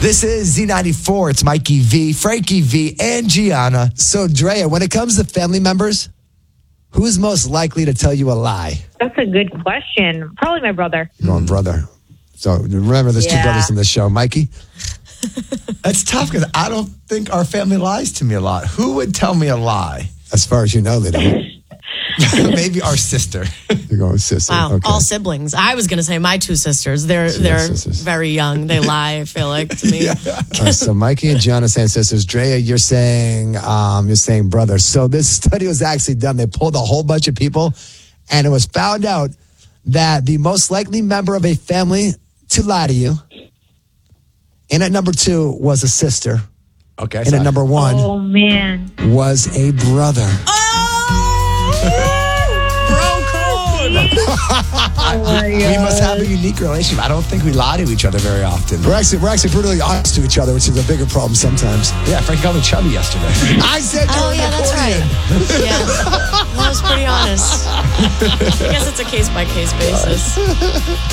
This is Z94. It's Mikey V, Frankie V, and Gianna. So, Drea, when it comes to family members, who's most likely to tell you a lie? That's a good question. Probably my brother. Your own brother. So, remember, there's two brothers in the show. Mikey? That's tough because I don't think our family lies to me a lot. Who would tell me a lie? As far as you know, they don't. Maybe our sister. You're going with sister. Wow, okay. all siblings. I was going to say my two sisters. They're sisters. very young. They lie, I feel like, to me. All right, so Mikey and Gianna saying sisters. Drea, you're saying brother. So this study was actually done. They pulled a whole bunch of people, and it was found out that the most likely member of a family to lie to you, and at number 2 was a sister. Okay. And at number 1 Oh, man. was a brother. We must have a unique relationship. I don't think we lie to each other very often. We're actually brutally honest to each other, which is a bigger problem sometimes. Yeah, Frank called me chubby yesterday. I said Oh, yeah, that's right. Yeah, that was pretty honest. I guess it's a case-by-case basis.